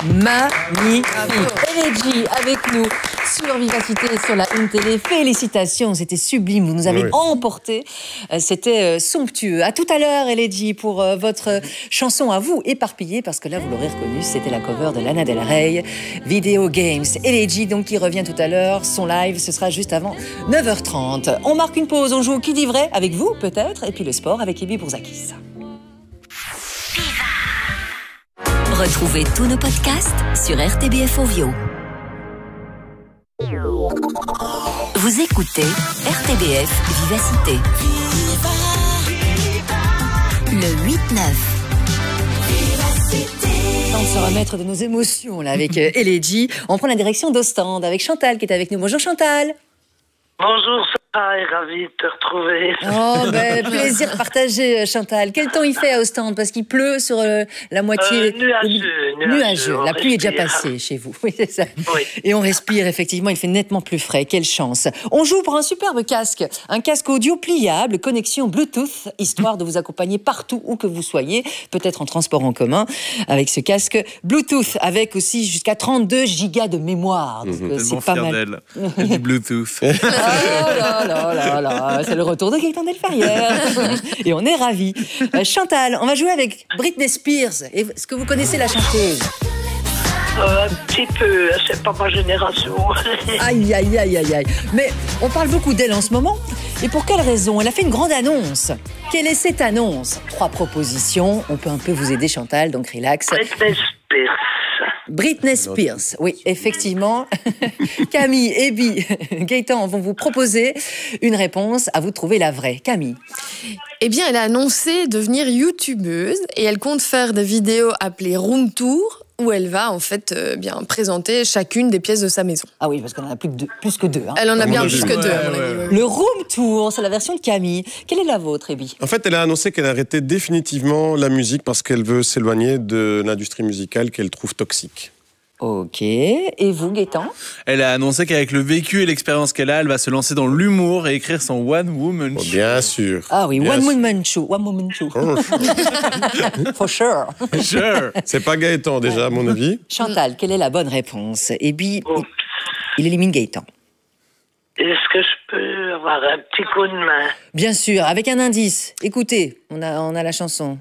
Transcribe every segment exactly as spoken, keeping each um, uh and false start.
magnifique. Elegy avec nous sur Vivacité et sur la Une Télé. Félicitations, c'était sublime, vous nous avez oui. emporté. C'était somptueux. À tout à l'heure, Elegy, pour votre chanson à vous éparpillée, parce que là, vous l'aurez reconnu, c'était la cover de Lana Del Rey, Video Games. Elegy, donc, qui revient tout à l'heure. Son live, ce sera juste avant neuf heures trente. On marque une pause, on joue au Qui dit vrai avec vous, peut-être, et puis le sport avec Ibi Bourzakis. Retrouvez tous nos podcasts sur R T B F Ovio. Vous écoutez R T B F Vivacité. Le huit neuf. Temps de se remettre de nos émotions là avec Elegy. On prend la direction d'Ostende avec Chantal qui est avec nous. Bonjour Chantal. Bonjour Sarah, et ravie de te retrouver. Oh ben plaisir partagé Chantal. Quel temps il fait à Ostende? Parce qu'il pleut sur euh, la moitié... Euh, nuageux, nuageux. Nuageux. La pluie respire. Est déjà passée chez vous. Oui, c'est ça. Oui. Et on respire effectivement, il fait nettement plus frais. Quelle chance. On joue pour un superbe casque. Un casque audio pliable, connexion Bluetooth, histoire de vous accompagner partout où que vous soyez, peut-être en transport en commun, avec ce casque Bluetooth, avec aussi jusqu'à trente-deux gigas de mémoire. Donc, mmh. c'est pas mal. Elle dit Bluetooth. Oh là là là là, c'est le retour de Gaëtan Delferrière. Et on est ravis. Euh, Chantal, on va jouer avec Britney Spears. Est-ce que vous connaissez la chanteuse? Euh, un petit peu, c'est pas ma génération. Aïe, aïe, aïe, aïe, aïe. Mais on parle beaucoup d'elle en ce moment. Et pour quelle raison? Elle a fait une grande annonce. Quelle est cette annonce? Trois propositions. On peut un peu vous aider, Chantal, donc relax. Britney Spears. Britney Spears, oui, effectivement. Camille, Ebi, Gaëtan vont vous proposer une réponse, à vous de trouver la vraie. Camille. Eh bien, elle a annoncé devenir youtubeuse et elle compte faire des vidéos appelées Room Tour, où elle va en fait euh, bien présenter chacune des pièces de sa maison. Ah oui, parce qu'on en a plus que deux. Plus que deux hein. Elle en a bien plus que deux, ouais, à mon ouais, avis. ouais. Le Room Tour, c'est la version de Camille. Quelle est la vôtre, Ebi? En fait, elle a annoncé qu'elle arrêtait définitivement la musique parce qu'elle veut s'éloigner de l'industrie musicale qu'elle trouve toxique. Ok. Et vous, Gaëtan? Elle a annoncé qu'avec le vécu et l'expérience qu'elle a, elle va se lancer dans l'humour et écrire son One Woman Show. Oh, bien sûr. Ah oui, bien One sûr. Woman Show. One Woman Show. Oh, For sure. Sure. c'est pas Gaëtan déjà, à mon avis. Chantal, quelle est la bonne réponse? Ebi, oh. il élimine Gaëtan. Est-ce que je peux avoir un petit coup de main? Bien sûr, avec un indice. Écoutez, on a, on a la chanson.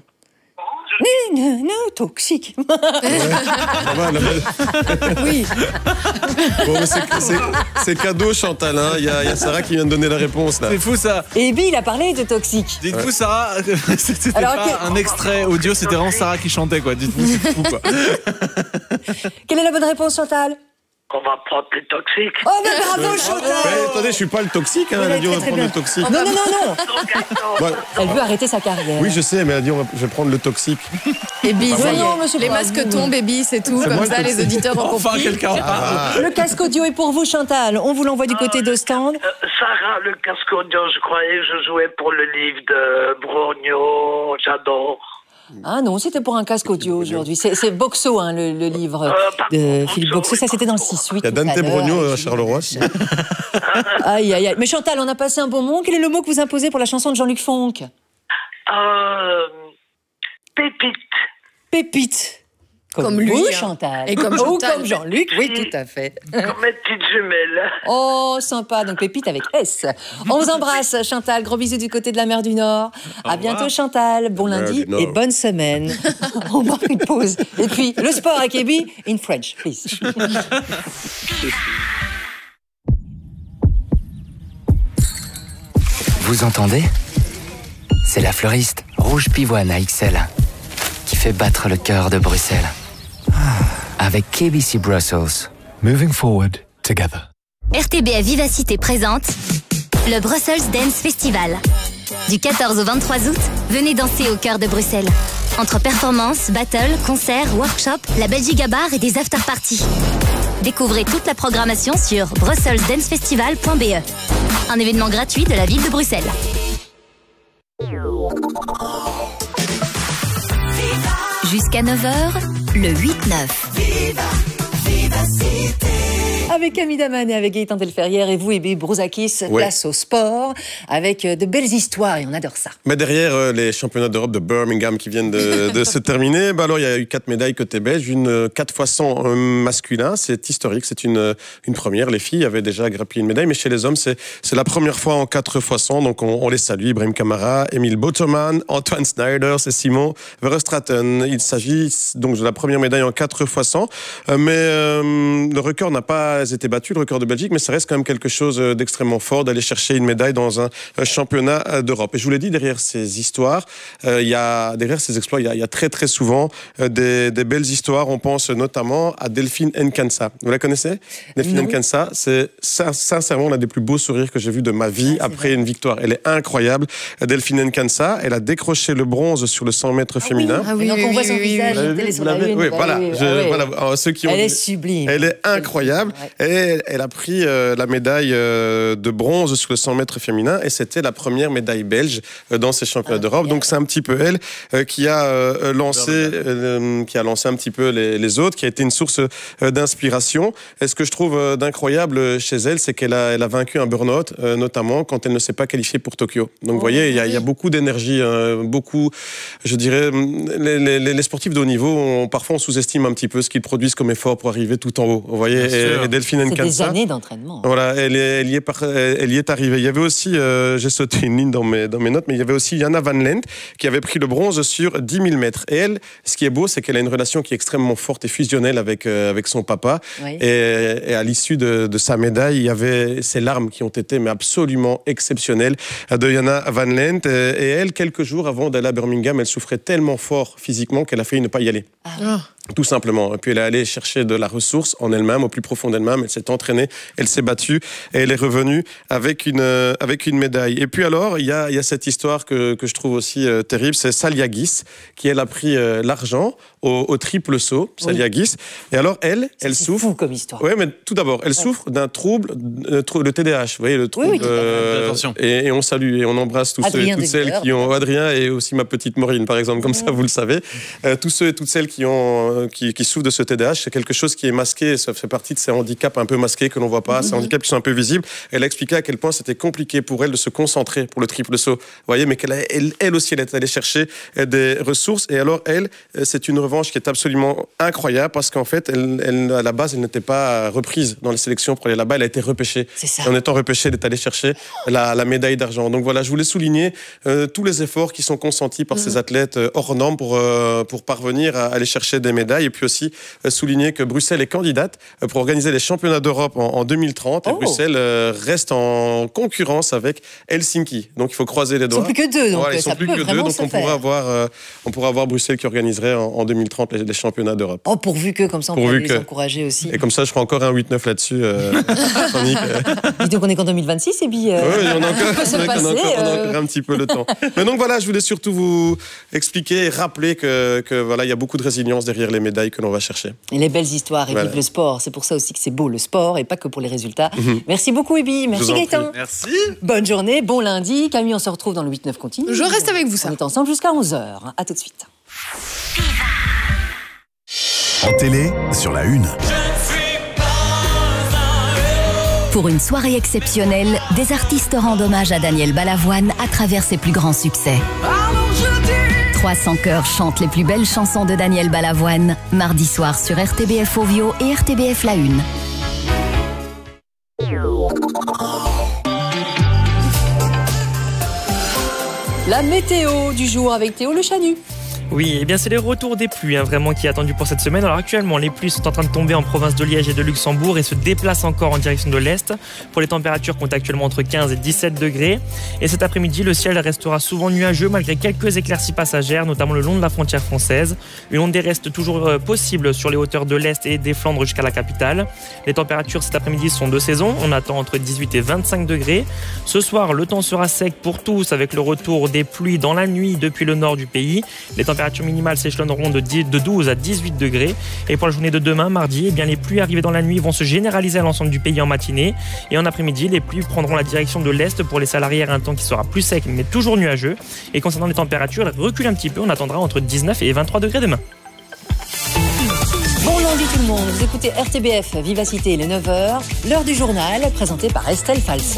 Non, non, non, toxique. Ouais. Ah, voilà, mais... Oui. Bon, mais c'est, c'est, c'est cadeau, Chantal. Hein. Il y a, il y a Sarah qui vient de donner la réponse là. C'est fou ça. Et Ebi, il a parlé de toxique. Dites-vous, ouais. Sarah, c'était Alors, pas que... un extrait audio, c'était vraiment Sarah qui chantait, quoi. Dites-vous, c'est fou, quoi. Quelle est la bonne réponse, Chantal? On va prendre les toxiques. Oh, mais bravo, Chantal! Mais attendez, je suis pas le toxique. Hein. Elle a dit on va prendre le toxique. Non, non, non, non. Ouais. Elle veut arrêter sa carrière. Oui, je sais, mais elle a dit on va, je vais prendre le toxique. Et bis, Bah, ça y est. non, monsieur Les Bravo. masques tombent, baby, c'est tout. C'est Comme moi ça, le les toxique. auditeurs ont Enfin, compris. quelqu'un en parle. Ah. Le casque audio est pour vous, Chantal. On vous l'envoie du côté d'Ostende. Euh, Sarah, le casque audio, je croyais que je jouais pour le livre de Brogno, j'adore. Ah non, c'était pour un casque audio aujourd'hui. C'est, c'est Boxo, hein, le, le livre Euh, de Boxo, Philippe Boxo. Ça, c'était dans le six huit. Il y a Dante Brogno à Charleroi. Aïe, aïe, aïe. Mais Chantal, on a passé un bon moment. Quel est le mot que vous imposez pour la chanson de Jean-Luc Fonck? Euh, pépite. Pépite. Comme, Comme lui, vous, hein. Chantal. Et comme Ou Chantal. comme Jean-Luc, oui, tout à fait. Comme mes petites jumelles. Oh, sympa. Donc, Pépite avec S. On vous embrasse, Chantal. Gros bisous du côté de la mer du Nord. À bientôt, Chantal. Bon lundi et bonne semaine. On prend une pause. Et puis, le sport avec Ebi, in French, please. Vous entendez? C'est la fleuriste Rouge Pivoine A X L qui fait battre le cœur de Bruxelles. Avec K B C Brussels. Moving forward together. R T B F Vivacité présente le Brussels Dance Festival. Du quatorze au vingt-trois août, venez danser au cœur de Bruxelles. Entre performances, battles, concerts, workshops, la Belgique à bar et des after-parties. Découvrez toute la programmation sur brussels dance festival point b e. Un événement gratuit de la ville de Bruxelles. Jusqu'à neuf heures, le huit neuf. avec Camille Daman et avec Gaëtan Delferrière et vous, Ebi Brouzakis, Ouais. place au sport, avec de belles histoires et on adore ça. Mais derrière euh, les championnats d'Europe de Birmingham qui viennent de, de se terminer, bah alors il y a eu quatre médailles côté belge, une euh, quatre fois cent euh, masculin, c'est historique, c'est une, euh, une première. Les filles avaient déjà grappillé une médaille, mais chez les hommes, c'est, c'est la première fois en quatre fois cent, donc on, on les salue, Ibrahim Kamara, Emile Botterman, Antoine Snyder, c'est Simon Verstraeten. Il s'agit donc de la première médaille en quatre fois cent, euh, mais euh, le record n'a pas été battu, le record de Belgique, mais ça reste quand même quelque chose d'extrêmement fort d'aller chercher une médaille dans un, un championnat d'Europe. Et je vous l'ai dit, derrière ces histoires, euh, il y a, derrière ces exploits, il y a, il y a très très souvent euh, des, des belles histoires. On pense notamment à Delphine Nkansa. Vous la connaissez? Delphine Non. Nkansa, c'est sin- sincèrement l'un des plus beaux sourires que j'ai vu de ma vie Ah, après une victoire. Elle est incroyable. Delphine Nkansa, elle a décroché le bronze sur le cent mètres féminin. Ah oui, donc oui, on voit oui, son oui, visage, oui. la télé sur la l'avez une. Oui, bah voilà. oui, Je- ah oui. voilà. Alors, ceux qui ont Elle est vu- sublime. Elle est incroyable. Ouais. Et elle, elle a pris euh, la médaille euh, de bronze sur le cent mètres féminin et c'était la première médaille belge euh, dans ces championnats Ah, d'Europe. bien. Donc c'est un petit peu elle euh, qui a euh, lancé, euh, qui a lancé un petit peu les, les autres, qui a été une source euh, d'inspiration. Et ce que je trouve euh, d'incroyable chez elle, c'est qu'elle a, elle a vaincu un burn-out, euh, notamment quand elle ne s'est pas qualifiée pour Tokyo. Donc vous voyez, il y a, il y a beaucoup d'énergie, euh, beaucoup, je dirais, les, les, les sportifs de haut niveau, on, parfois on sous-estime un petit peu ce qu'ils produisent comme effort pour arriver tout en haut. Vous voyez, Bien et, sûr. et Delphine C'est des Nkansa. années d'entraînement. Voilà, elle, est, elle, y est par- elle y est arrivée. Il y avait aussi, euh, j'ai sauté une ligne dans mes, dans mes notes, mais il y avait aussi Jana Van Lent qui avait pris le bronze sur dix mille mètres. Et elle, ce qui est beau, c'est qu'elle a une relation qui est extrêmement forte et fusionnelle avec, euh, avec son papa. Oui. Et, et à l'issue de, de sa médaille, il y avait ces larmes qui ont été mais absolument exceptionnelles de Jana Van Lent. Et, et elle, quelques jours avant d'aller à Birmingham, elle souffrait tellement fort physiquement qu'elle a failli ne pas y aller. Ah. Tout simplement. Et puis elle est allée chercher de la ressource en elle-même, au plus profond d'elle-même. Elle s'est entraînée, elle s'est battue et elle est revenue avec une, euh, avec une médaille. Et puis alors, il y a, il y a cette histoire que, que je trouve aussi euh, terrible, c'est Saliagis, qui elle a pris euh, l'argent au, au triple saut, Saliagis. Et alors elle, elle C'est souffre. fou comme histoire. Oui, mais tout d'abord, elle souffre d'un trouble, euh, trou- le T D A H, vous voyez, le trouble. oui, tout à fait. euh, Attention. et, et on salue et on embrasse tous Adrien ceux, toutes celles Degueur. qui ont, Adrien et aussi ma petite Maureen, par exemple, comme ça, vous le savez. Euh, tous ceux et toutes celles qui, ont, qui, qui souffrent de ce T D A H, c'est quelque chose qui est masqué, ça fait partie de ces handicaps un peu masqués que l'on voit pas, ces handicaps qui sont un peu visibles. Elle a expliqué à quel point c'était compliqué pour elle de se concentrer pour le triple saut. Vous voyez, mais qu'elle a, elle, elle aussi, elle est allée chercher euh, des ressources. Et alors, elle, euh, c'est une revanche qui est absolument incroyable parce qu'en fait, elle, elle, à la base, elle n'était pas reprise dans les sélections pour aller là-bas. Elle a été repêchée. C'est ça. Et en étant repêchée, elle est allée chercher la, la médaille d'argent. Donc voilà, je voulais souligner euh, tous les efforts qui sont consentis par ces athlètes euh, hors normes pour, euh, pour parvenir à aller chercher des médailles. Et puis aussi euh, souligner que Bruxelles est candidate euh, pour organiser les championnats d'Europe en, en deux mille trente. Et Oh. Bruxelles euh, reste en concurrence avec Helsinki. Donc il faut croiser les Ils doigts. sont plus que deux, donc Voilà, ils ça sont plus peut que deux, vraiment donc se on faire. pourra avoir, euh, on pourra avoir Bruxelles qui organiserait en, en deux mille trente les, les championnats d'Europe. Oh, pourvu que, comme ça, on Pourvu peut les que. encourager aussi. Et comme ça, je ferai encore un huit neuf là-dessus. Euh, Sonic, euh. Dis donc, on est qu'en deux mille vingt-six, et puis... euh, Oui, on a encore, peut se on a- on a passer, encore- on a euh. encore un petit peu le temps. Mais donc voilà, je voulais surtout vous expliquer et rappeler que, que voilà, il y a beaucoup de résilience derrière les médailles que l'on va chercher. Et les belles histoires, et Voilà. vive le sport. C'est pour ça aussi que c'est beau, le sport, et pas que pour les résultats. Merci beaucoup, Ebi. Merci, vous en Gaëtan. Merci. Bonne journée, bon lundi. Camille, on se retrouve dans le huit neuf continue. Je reste avec vous, ça. On est ensemble jusqu'à onze heures. À tout de suite. En télé, sur la une. Pour une soirée exceptionnelle, des artistes rendent hommage à Daniel Balavoine à travers ses plus grands succès. trois cents chœurs chantent les plus belles chansons de Daniel Balavoine, mardi soir sur R T B F Ovio et R T B F La Une. La météo du jour avec Théo Le Chanu. Oui, eh bien c'est les retours des pluies hein, vraiment qui est attendu pour cette semaine. Alors actuellement, les pluies sont en train de tomber en province de Liège et de Luxembourg et se déplacent encore en direction de l'Est. Pour les températures comptent actuellement entre quinze et dix-sept degrés. Et cet après-midi, le ciel restera souvent nuageux malgré quelques éclaircies passagères, notamment le long de la frontière française. Une ondée reste toujours euh, possible sur les hauteurs de l'Est et des Flandres jusqu'à la capitale. Les températures cet après-midi sont de saison. On attend entre dix-huit et vingt-cinq degrés. Ce soir, le temps sera sec pour tous avec le retour des pluies dans la nuit depuis le nord du pays. Les températures minimales s'échelonneront de douze à dix-huit degrés. Et pour la journée de demain, mardi, eh bien, les pluies arrivées dans la nuit vont se généraliser à l'ensemble du pays en matinée. Et en après-midi, les pluies prendront la direction de l'Est pour laisser à l'arrière un temps qui sera plus sec mais toujours nuageux. Et concernant les températures, elles reculent un petit peu. On attendra entre dix-neuf et vingt-trois degrés demain. Bon lundi tout le monde, vous écoutez R T B F Vivacité, il est neuf heures, l'heure du journal présenté par Estelle Falson.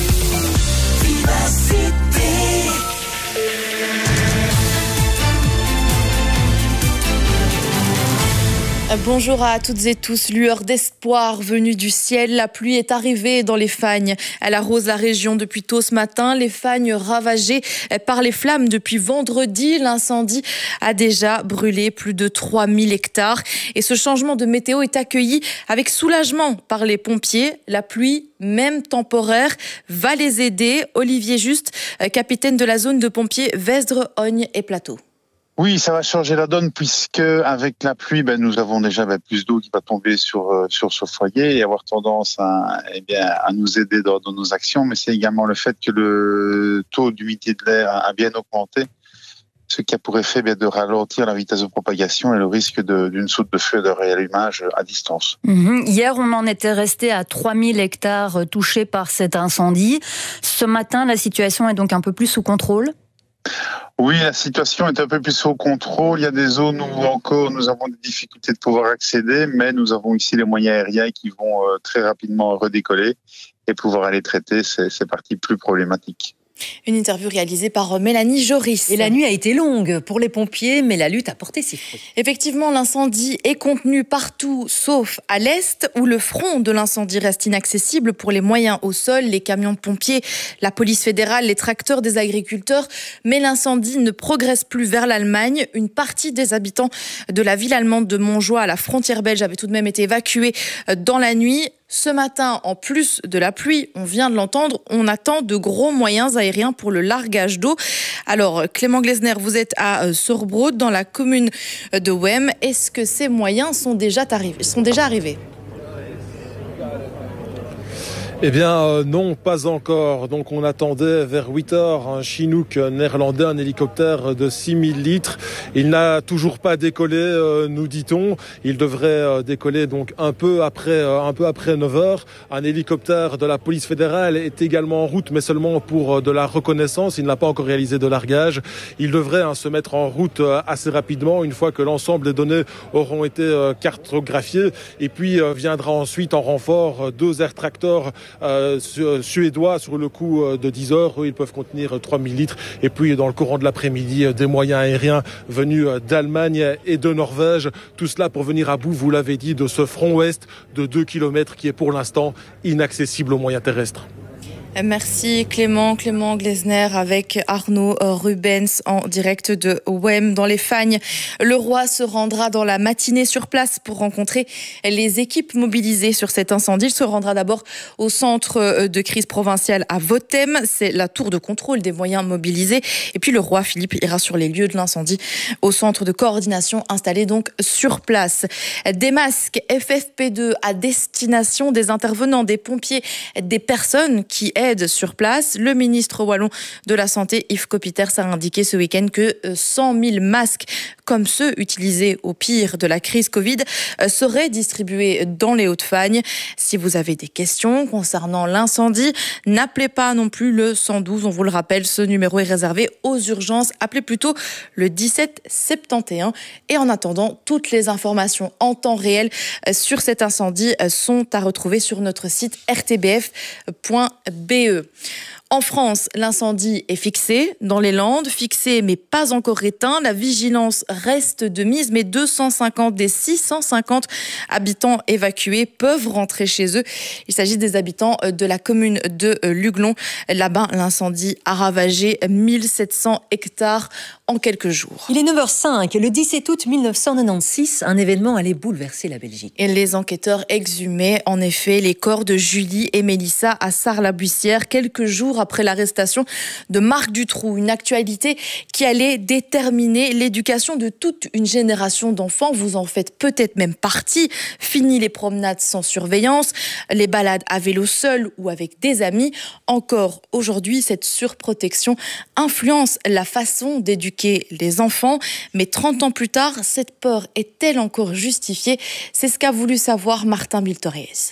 Bonjour à toutes et tous, lueur d'espoir venue du ciel. La pluie est arrivée dans les Fagnes. Elle arrose la région depuis tôt ce matin. Les Fagnes ravagées par les flammes depuis vendredi. L'incendie a déjà brûlé plus de trois mille hectares. Et ce changement de météo est accueilli avec soulagement par les pompiers. La pluie, même temporaire, va les aider. Olivier Juste, capitaine de la zone de pompiers Vesdre, Ogne et Plateau. Oui, ça va changer la donne puisque avec la pluie, ben, nous avons déjà ben, plus d'eau qui va tomber sur sur ce foyer et avoir tendance à, eh bien, à nous aider dans, dans nos actions. Mais c'est également le fait que le taux d'humidité de l'air a bien augmenté, ce qui a pour effet bien, de ralentir la vitesse de propagation et le risque de, d'une soute de feu de réallumage à distance. Mmh. Hier, on en était resté à trois mille hectares touchés par cet incendie. Ce matin, la situation est donc un peu plus sous contrôle. Oui, la situation est un peu plus sous contrôle. Il y a des zones où encore nous avons des difficultés de pouvoir accéder, mais nous avons ici les moyens aériens qui vont très rapidement redécoller et pouvoir aller traiter ces, ces parties plus problématiques. Une interview réalisée par Mélanie Joris. Et la nuit a été longue pour les pompiers, mais la lutte a porté ses fruits. Effectivement, l'incendie est contenu partout, sauf à l'est, où le front de l'incendie reste inaccessible pour les moyens au sol, les camions de pompiers, la police fédérale, les tracteurs des agriculteurs. Mais l'incendie ne progresse plus vers l'Allemagne. Une partie des habitants de la ville allemande de Montjoie, à la frontière belge, avait tout de même été évacuée dans la nuit. Ce matin, en plus de la pluie, on vient de l'entendre, on attend de gros moyens aériens pour le largage d'eau. Alors, Clément Glesner, vous êtes à Surbrode, dans la commune de Wem. Est-ce que ces moyens sont déjà arrivés, sont déjà arrivés ? Eh bien euh, non, pas encore. Donc on attendait vers huit heures un Chinook néerlandais, un hélicoptère de six mille litres. Il n'a toujours pas décollé, euh, nous dit-on. Il devrait euh, décoller donc un peu après euh, un peu après neuf heures. Un hélicoptère de la police fédérale est également en route, mais seulement pour euh, de la reconnaissance. Il n'a pas encore réalisé de largage. Il devrait hein, se mettre en route euh, assez rapidement une fois que l'ensemble des données auront été euh, cartographiées. Et puis euh, viendra ensuite en renfort euh, deux air tractors Euh, suédois sur le coup de dix heures. Eux, ils peuvent contenir trois mille litres. Et puis, dans le courant de l'après-midi, des moyens aériens venus d'Allemagne et de Norvège. Tout cela pour venir à bout, vous l'avez dit, de ce front ouest de deux kilomètres qui est pour l'instant inaccessible aux moyens terrestres. Merci Clément, Clément Glesner avec Arnaud Rubens en direct de Wem dans les Fagnes. Le roi se rendra dans la matinée sur place pour rencontrer les équipes mobilisées sur cet incendie. Il se rendra d'abord au centre de crise provinciale à Votem. C'est la tour de contrôle des moyens mobilisés. Et puis le roi Philippe ira sur les lieux de l'incendie au centre de coordination installé donc sur place. Des masques F F P deux à destination des intervenants, des pompiers, des personnes qui aident sur place. Le ministre wallon de la Santé, Yves Copiters, a indiqué ce week-end que cent mille masques, comme ceux utilisés au pire de la crise Covid, seraient distribués dans les Hauts-de-Fagne. Si vous avez des questions concernant l'incendie, n'appelez pas non plus le cent douze. On vous le rappelle, ce numéro est réservé aux urgences. Appelez plutôt le dix-sept soixante et onze. Et en attendant, toutes les informations en temps réel sur cet incendie sont à retrouver sur notre site r t b f point b e. En France, l'incendie est fixé dans les Landes, fixé mais pas encore éteint. La vigilance reste de mise, mais deux cent cinquante des six cent cinquante habitants évacués peuvent rentrer chez eux. Il s'agit des habitants de la commune de Luglon. Là-bas, l'incendie a ravagé mille sept cents hectares en quelques jours. Il est neuf heures cinq, le dix-sept août mille neuf cent quatre-vingt-seize, un événement allait bouleverser la Belgique. Et les enquêteurs exhumaient en effet les corps de Julie et Mélissa à Sarre-la-Buissière, quelques jours après l'arrestation de Marc Dutroux. Une actualité qui allait déterminer l'éducation de toute une génération d'enfants. Vous en faites peut-être même partie. Fini les promenades sans surveillance, les balades à vélo seul ou avec des amis. Encore aujourd'hui, cette surprotection influence la façon d'éduquer les enfants. Mais trente ans plus tard, cette peur est-elle encore justifiée ? C'est ce qu'a voulu savoir Martin Biltorez.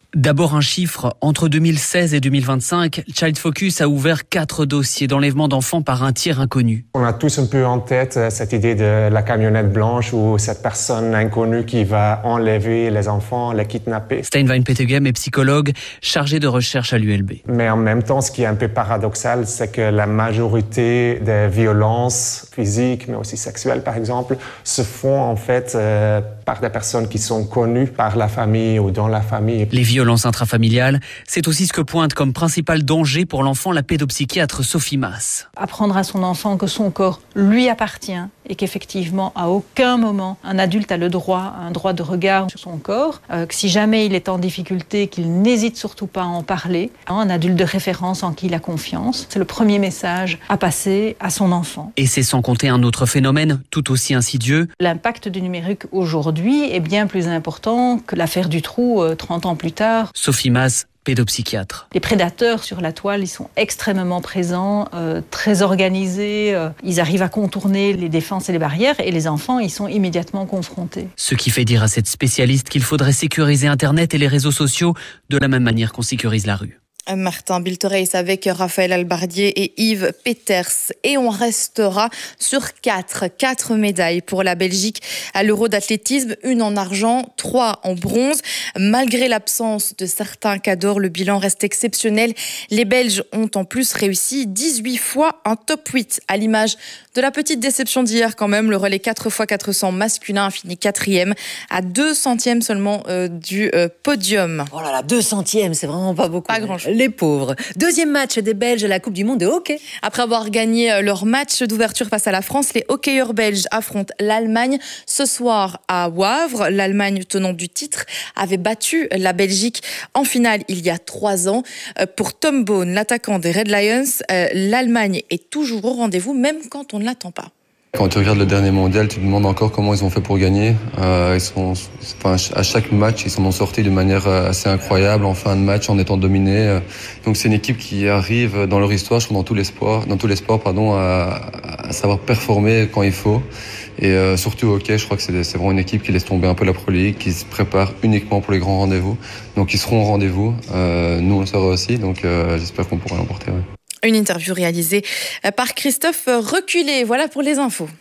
D'abord un chiffre, entre deux mille seize et deux mille vingt-cinq, Child Focus a ouvert quatre dossiers d'enlèvement d'enfants par un tiers inconnu. On a tous un peu en tête cette idée de la camionnette blanche ou cette personne inconnue qui va enlever les enfants, les kidnapper. Steinwein Peteghem est psychologue chargé de recherche à l'U L B. Mais en même temps, ce qui est un peu paradoxal, c'est que la majorité des violences physiques, mais aussi sexuelles par exemple, se font en fait euh, par des personnes qui sont connues par la famille ou dans la famille. Les violences intrafamiliales, c'est aussi ce que pointe comme principal danger pour l'enfant la pédopsychiatre Sophie Masse. Apprendre à son enfant que son corps lui appartient et qu'effectivement, à aucun moment, un adulte a le droit, un droit de regard sur son corps, euh, que si jamais il est en difficulté, qu'il n'hésite surtout pas à en parler. Un adulte de référence en qui il a confiance, c'est le premier message à passer à son enfant. Et c'est sans compter un autre phénomène tout aussi insidieux. L'impact du numérique aujourd'hui est bien plus important que l'affaire du trou euh, trente ans plus tard. Sophie Masse, pédopsychiatre. Les prédateurs sur la toile, ils sont extrêmement présents, euh, très organisés. Euh, ils arrivent à contourner les défenses et les barrières et les enfants, ils sont immédiatement confrontés. Ce qui fait dire à cette spécialiste qu'il faudrait sécuriser Internet et les réseaux sociaux de la même manière qu'on sécurise la rue. Martin Biltereis avec Raphaël Albardier et Yves Peters. Et on restera sur quatre. Quatre médailles pour la Belgique à l'Euro d'athlétisme. Une en argent, trois en bronze. Malgré l'absence de certains cadors, le bilan reste exceptionnel. Les Belges ont en plus réussi dix-huit fois un top huit. À l'image de la petite déception d'hier quand même, le relais quatre fois quatre cents masculin a fini quatrième à deux centièmes seulement euh, du euh, podium. Oh là là, deux centièmes, c'est vraiment pas beaucoup. Pas grand-chose. Les pauvres. Deuxième match des Belges à la Coupe du Monde de hockey. Après avoir gagné leur match d'ouverture face à la France, les hockeyeurs belges affrontent l'Allemagne ce soir à Wavre. L'Allemagne, tenant du titre, avait battu la Belgique en finale il y a trois ans. Pour Tom Bone, l'attaquant des Red Lions, l'Allemagne est toujours au rendez-vous, même quand on ne l'attend pas. Quand tu regardes le dernier mondial, tu te demandes encore comment ils ont fait pour gagner. Euh, ils sont, enfin, à chaque match, ils s'en ont sortis de manière assez incroyable en fin de match en étant dominés. Donc c'est une équipe qui arrive dans leur histoire, je trouve, dans tous les sports, dans tous les sports, pardon, à, à savoir performer quand il faut. Et euh, surtout au hockey, je crois que c'est, c'est vraiment une équipe qui laisse tomber un peu la Pro League, qui se prépare uniquement pour les grands rendez-vous. Donc ils seront au rendez-vous. Euh, nous, on le sera aussi. Donc euh, j'espère qu'on pourra l'emporter. Ouais. Une interview réalisée par Christophe Reculé. Voilà pour les infos.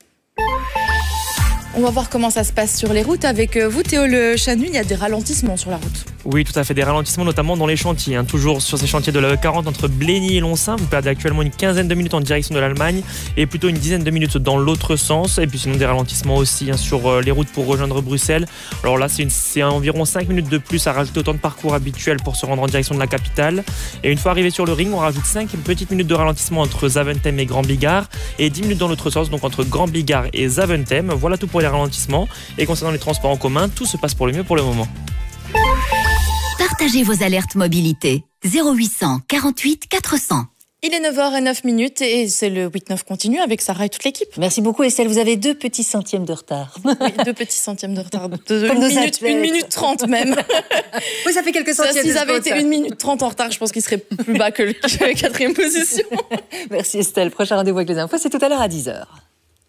On va voir comment ça se passe sur les routes avec vous, Théo Le Chanu. Il y a des ralentissements sur la route. Oui, tout à fait, des ralentissements notamment dans les chantiers. Hein. Toujours sur ces chantiers de la E quarante entre Blény et Lonsin. Vous perdez actuellement une quinzaine de minutes en direction de l'Allemagne et plutôt une dizaine de minutes dans l'autre sens. Et puis sinon des ralentissements aussi hein, sur les routes pour rejoindre Bruxelles. Alors là, c'est, une, c'est environ cinq minutes de plus à rajouter au temps de parcours habituel pour se rendre en direction de la capitale. Et une fois arrivé sur le ring, on rajoute cinq petites minutes de ralentissement entre Zaventem et Grand Bigard et dix minutes dans l'autre sens, donc entre Grand Bigard et Zaventem. Voilà tout pour les ralentissements. Et concernant les transports en commun, tout se passe pour le mieux pour le moment. Partagez vos alertes mobilité. zéro huit cent quarante-huit quatre cents. Il est neuf heures zéro neuf et c'est le huit neuf continue avec Sarah et toute l'équipe. Merci beaucoup Estelle, vous avez deux petits centièmes de retard. Oui, deux petits centièmes de retard. De, une, minute, une minute trente même. Oui, ça fait quelques centièmes. S'ils avaient été une minute trente en retard, je pense qu'ils seraient plus bas que la quatrième position. Merci Estelle, prochain rendez-vous avec les infos, c'est tout à l'heure à dix heures.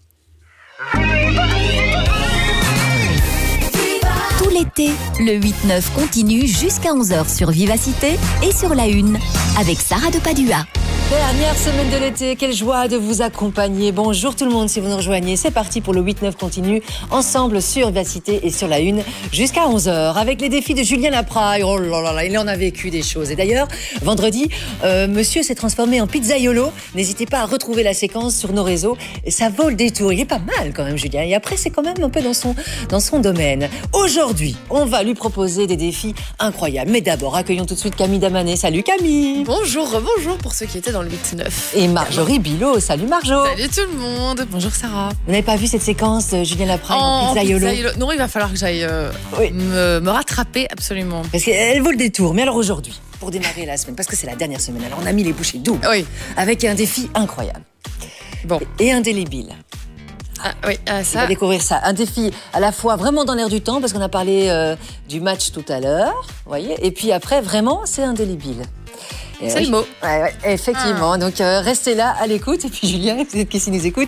Tout l'été, le huit neuf continue jusqu'à onze heures sur Vivacité et sur La Une avec Sarah de Padua. Dernière semaine de l'été, quelle joie de vous accompagner. Bonjour tout le monde si vous nous rejoignez. C'est parti pour le huit neuf continue, ensemble sur Vivacité et sur La Une jusqu'à onze heures avec les défis de Julien Lapraille. Oh là là là, il en a vécu des choses. Et d'ailleurs, vendredi, euh, monsieur s'est transformé en pizzaiolo. N'hésitez pas à retrouver la séquence sur nos réseaux. Et ça vaut le détour. Il est pas mal quand même, Julien. Et après, c'est quand même un peu dans son, dans son domaine. Aujourd'hui, on va lui proposer des défis incroyables. Mais d'abord, accueillons tout de suite Camille Damanet. Salut Camille. Bonjour, bonjour pour ceux qui étaient dans le huit neuf. Et Marjorie Bilot. Salut Marjo. Salut tout le monde. Bonjour Sarah. Vous n'avez pas vu cette séquence de Julien Lapraille en pizzaiolo? Non, il va falloir que j'aille euh, oui. me, me rattraper absolument. Parce qu'elle vaut le détour. Mais alors aujourd'hui, pour démarrer la semaine, parce que c'est la dernière semaine, alors on a mis les bouchées doubles. Oui. Avec un défi incroyable. Bon. Et indélébile. Ah, oui, ah, ça. On va découvrir ça. Un défi à la fois vraiment dans l'air du temps, parce qu'on a parlé euh, du match tout à l'heure, vous voyez, et puis après, vraiment, c'est indélébile. Et c'est oui. le mot. Ouais, ouais, effectivement. Ah. Donc, euh, restez là à l'écoute. Et puis, Julien, peut-être qui nous écoute,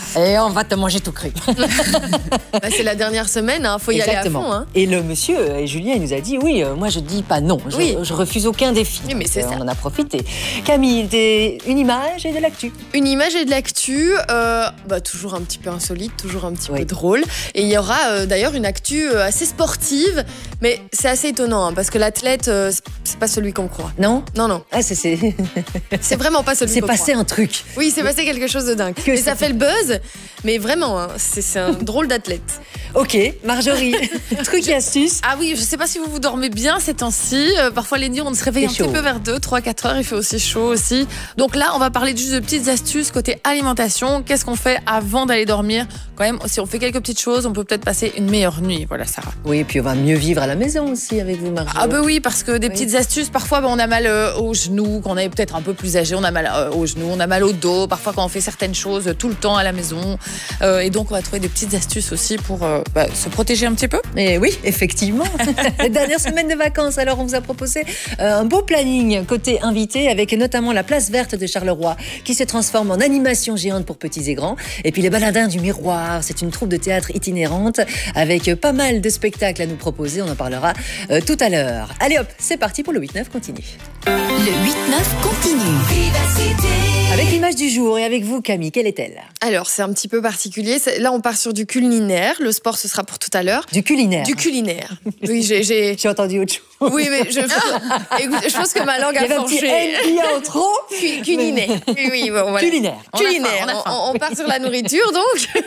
Et on va te manger tout cru. Bah, c'est la dernière semaine, hein, faut y Exactement. aller à fond. Hein. Et le monsieur, et Julien, il nous a dit, oui, euh, moi je dis pas non, je, Oui. je refuse aucun défi. Oui, mais c'est Donc, ça. on en a profité. Camille, des- une image et de l'actu. Une image et de l'actu, euh, bah, toujours un petit peu insolite, toujours un petit peu drôle. Et il y aura euh, d'ailleurs une actu euh, assez sportive, mais c'est assez étonnant hein, parce que l'athlète, euh, c'est- c'est pas celui qu'on croit. Non Non, non. Ah, c'est... c'est... C'est vraiment pas celui C'est qu'on passé croit. un truc. Oui, c'est passé quelque chose de dingue. Que Et ça ça fait le buzz, mais vraiment, hein, c'est c'est un drôle d'athlète. Ok, Marjorie, truc et astuce. Ah oui, je sais pas si vous vous dormez bien ces temps-ci. Euh, parfois les nuits, on se réveille Il un fait petit chaud. peu vers deux, trois, quatre heures. Il fait aussi chaud aussi. Donc là, on va parler juste de petites astuces côté alimentation. Qu'est-ce qu'on fait avant d'aller dormir? Quand même, si on fait quelques petites choses, on peut peut-être passer une meilleure nuit. Voilà, Sarah. Oui, et puis on va mieux vivre à la maison aussi avec vous, Marjorie. Ah bah oui, parce que des Oui. petites astuces, parfois bah, on a mal euh, aux genoux, quand on est peut-être un peu plus âgé, on a mal euh, aux genoux, on a mal au dos, parfois quand on fait certaines choses euh, tout le temps à la maison. Euh, et donc on va trouver des petites astuces aussi pour euh, bah, se protéger un petit peu. Et oui, effectivement. La dernière semaine de vacances, alors on vous a proposé euh, un beau planning côté invité avec notamment la place verte de Charleroi qui se transforme en animation géante pour petits et grands. Et puis les baladins du miroir, c'est une troupe de théâtre itinérante avec pas mal de spectacles à nous proposer. On en parlera euh, tout à l'heure. Allez hop, c'est parti pour le huit neuf continue. Le huit neuf continue. Avec l'image du jour et avec vous Camille, quelle est-elle? Alors, c'est un petit peu particulier. C'est- Là, on part sur du culinaire. Le sport, ce sera pour tout à l'heure. Du culinaire. Du culinaire. Oui, j'ai... J'ai J'ai entendu autre chose. Oui, mais je, écoute, je pense que ma langue Il y a avait un petit forgé. N I A en trop. Cu- Culinaire. Oui, oui, bon, voilà. Culinaire. On a faim, Culinaire. on a faim. On, on part sur la nourriture, donc.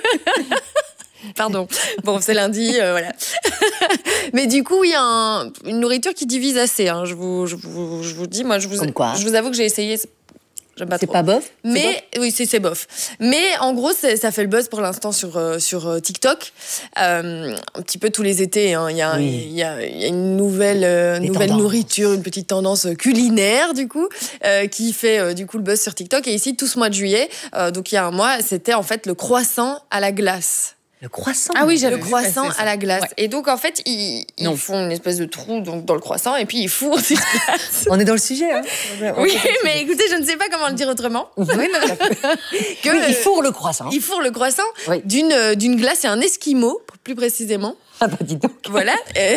Pardon. Bon, c'est lundi, euh, voilà. Mais du coup, il y a un- une nourriture qui divise assez. Hein. Je, vous, je, vous, je vous dis, moi, je vous, Comme quoi je vous avoue que j'ai essayé. J'aime pas C'est trop. pas bof? C'est Mais bof oui, c'est c'est bof. Mais en gros, c'est- ça fait le buzz pour l'instant sur euh, sur euh, TikTok. Euh, un petit peu tous les étés, hein. Il y a Oui. il y a il y a une nouvelle euh, Des nouvelle tendances. nourriture, une petite tendance culinaire du coup euh, qui fait euh, du coup le buzz sur TikTok. Et ici, tout ce mois de juillet, euh, donc il y a un mois, c'était en fait le croissant à la glace. Le croissant. Ah oui, j'avais Le vu croissant passer ça. à la glace. Ouais. Et donc en fait, ils, ils Non. font une espèce de trou donc dans le croissant et puis ils fourrent cette glace. On est dans le sujet. Hein. Oui, mais écoutez, je ne sais pas comment le dire autrement. Oui, que, oui, il fourre le croissant. Ils fourrent le croissant Oui. d'une euh, d'une glace et un esquimau, plus précisément. Ah bah dis donc. Voilà. Euh,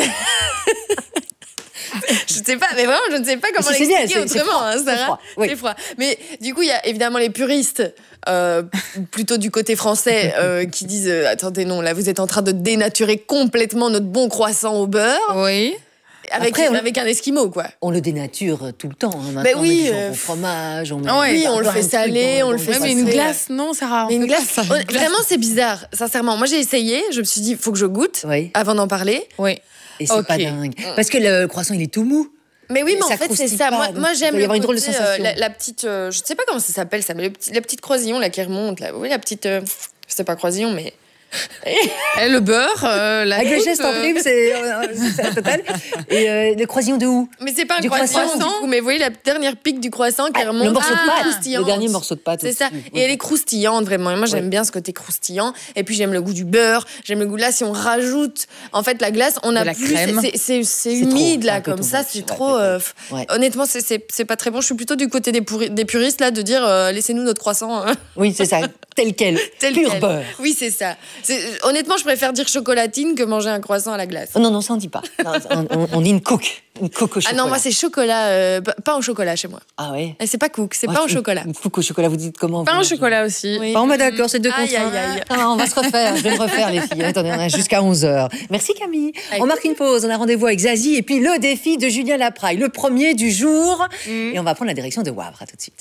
je sais pas, mais vraiment, je ne sais pas comment Si, c'est bien, l'expliquer c'est- c'est autrement, froid, hein, c'est Sarah. froid, oui. C'est froid. Mais du coup, il y a évidemment les puristes, euh, plutôt du côté français, euh, qui disent euh, attendez, non, là, vous êtes en train de dénaturer complètement notre bon croissant au beurre. Oui. Avec, Après, on- avec un esquimau, quoi. On le dénature tout le temps. Hein, maintenant, Ben on oui, met du euh, jambon fromage. On met Ah ouais, oui, on le plein fait de trucs salé, dans- on le dans fait Ouais, mais passer. une glace, non, Sarah. on Mais une fait pas glace, ça, une hon- glace. vraiment, c'est bizarre, sincèrement. Moi, j'ai essayé, je me suis dit, il faut que je goûte Oui. avant d'en parler. Oui. Et c'est Ok. pas dingue. Parce que le croissant, il est tout mou. Mais oui, mais Ça en fait, c'est croustille ça. pas, Moi, donc moi il j'aime doit y le avoir une drôle de côté, sensation. la, la petite, euh, je sais pas comment ça s'appelle, ça, mais le petit- la petite croisillon là qui remonte là. Oui, la petite, euh, je sais pas croisillon, mais Et le beurre, euh, la Avec le croûte, geste en euh, prime, c'est euh, c'est la totale. Et euh, le croisillon de où? mais c'est pas un Du croissant, croissant. du coup. Mais vous voyez la dernière pique du croissant qui Ah, remonte. le morceau de ah, pâte, croustillante. le dernier morceau de pâte C'est ça. au-dessus. Et elle est croustillante vraiment. Et moi j'aime Oui. bien ce côté croustillant. Et puis j'aime le goût du beurre. J'aime le goût là. Si on rajoute en fait la glace, on a De la plus. crème. c'est- C'est c'est C'est trop, humide c'est un là peu comme too ça. much, C'est ouais, trop. euh, Ouais. Honnêtement, c'est- c'est c'est pas très bon. Je suis plutôt du côté des, pourri- des puristes là de dire euh, laissez-nous notre croissant. hein. Oui, c'est ça. Tel quel. Tel Pur quel. beurre. Oui, c'est ça. C'est- Honnêtement, je préfère dire chocolatine que manger un croissant à la glace. Oh non, non, ça on dit pas. Non, on, on- on dit une coque. Une coque au Ah chocolat. non, moi c'est chocolat, euh, pa- pain au chocolat chez moi. Ah ouais. Et c'est pas cook, c'est Ouais, pain au une- chocolat. Une coque au chocolat, vous dites comment? Pain vous au chocolat aussi. Oui. Bon, bah d'accord, c'est deux Aïe, contre un. aïe, aïe. Ah, on va se refaire, je vais me refaire les filles. Attendez, on a jusqu'à onze heures. Merci Camille. Avec On marque une pause, on a rendez-vous avec Zazie et puis le défi de Julien Lapraille, le premier du jour. Et on va prendre la direction de Wavre, à tout de suite.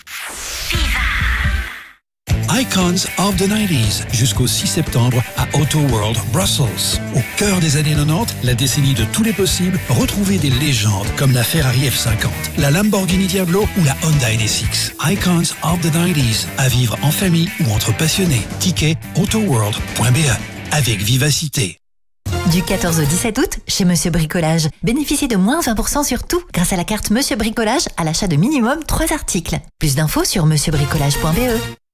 Icons of the nineties, jusqu'au six septembre à Auto World Brussels. Au cœur des années quatre-vingt-dix, la décennie de tous les possibles, retrouvez des légendes comme la Ferrari F cinquante, la Lamborghini Diablo ou la Honda N S X. Icons of the nineties, à vivre en famille ou entre passionnés. Ticket autoworld point b e avec vivacité. Du quatorze au dix-sept août, chez Monsieur Bricolage, bénéficiez de moins vingt pour cent sur tout grâce à la carte Monsieur Bricolage à l'achat de minimum trois articles. Plus d'infos sur monsieur bricolage point b e.